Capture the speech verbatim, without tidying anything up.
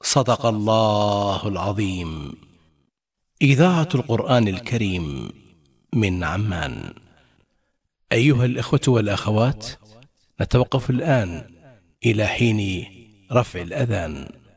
صدق الله العظيم. إذاعة القرآن الكريم من عمان. أيها الإخوة والأخوات، نتوقف الآن إلى حين رفع الأذان.